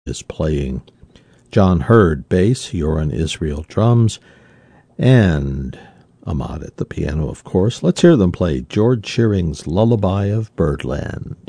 is playing. John Hurd, bass, Yoran Israel, drums, and Ahmad at the piano, of course. Let's hear them play George Shearing's Lullaby of Birdland.